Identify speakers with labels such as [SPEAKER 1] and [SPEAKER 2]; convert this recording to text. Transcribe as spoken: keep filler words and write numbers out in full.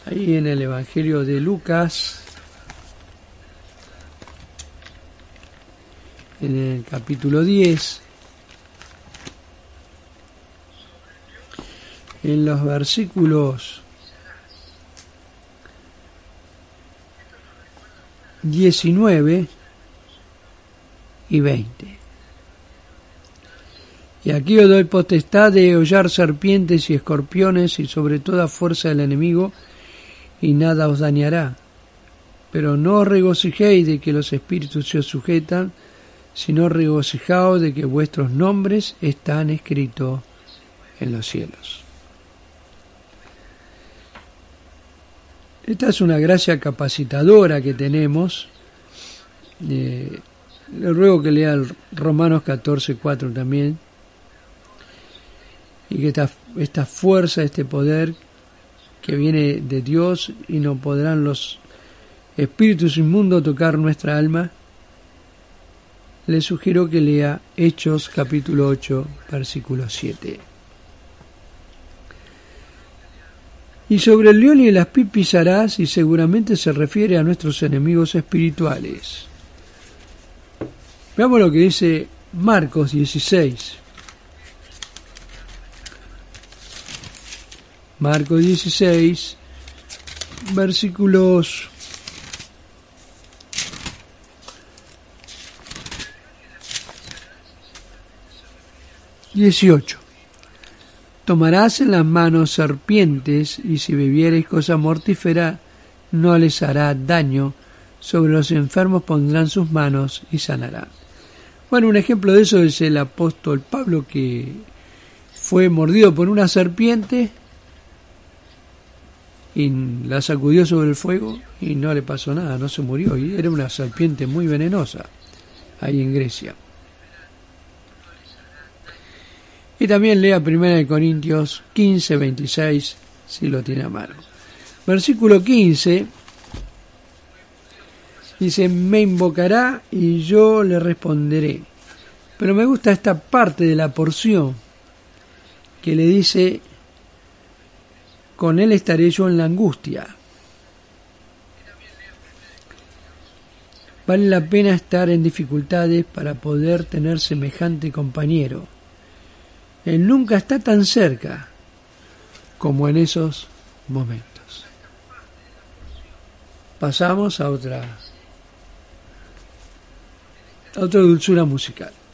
[SPEAKER 1] ahí en el Evangelio de Lucas, en el capítulo diez, en los versículos diecinueve y veinte. Y aquí os doy potestad de hollar serpientes y escorpiones y sobre toda fuerza del enemigo, y nada os dañará. Pero no os regocijéis de que los espíritus se os sujetan, sino regocijaos de que vuestros nombres están escritos en los cielos. Esta es una gracia capacitadora que tenemos. Eh, le ruego que lea el Romanos catorce cuatro también, y que esta, esta fuerza, este poder que viene de Dios, y no podrán los espíritus inmundos tocar nuestra alma. Le sugiero que lea Hechos capítulo ocho, versículo siete. Y sobre el león y el aspid pisarás, y seguramente se refiere a nuestros enemigos espirituales. Veamos lo que dice Marcos dieciséis. Marcos dieciséis, versículos dieciocho. Tomarás en las manos serpientes, y si bebiereis cosa mortífera, no les hará daño. Sobre los enfermos pondrán sus manos y sanarán. Bueno, un ejemplo de eso es el apóstol Pablo, que fue mordido por una serpiente y la sacudió sobre el fuego y no le pasó nada, no se murió. Y era una serpiente muy venenosa ahí en Grecia. Y también lea primera de Corintios quince, veintiséis, si lo tiene a mano. Versículo quince, dice, me invocará y yo le responderé. Pero me gusta esta parte de la porción que le dice, con él estaré yo en la angustia. Vale la pena estar en dificultades para poder tener semejante compañero. Él nunca está tan cerca como en esos momentos. Pasamos a otra, a otra dulzura musical.